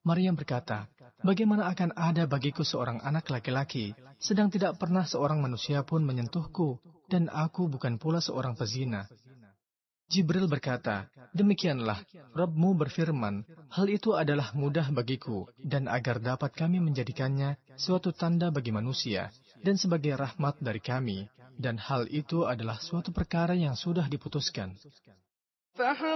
Maryam berkata, "Bagaimana akan ada bagiku seorang anak laki-laki, sedang tidak pernah seorang manusia pun menyentuhku, dan aku bukan pula seorang pezina?" Jibril berkata, "Demikianlah, Rabbmu berfirman, hal itu adalah mudah bagiku, dan agar dapat kami menjadikannya suatu tanda bagi manusia, dan sebagai rahmat dari kami, dan hal itu adalah suatu perkara yang sudah diputuskan."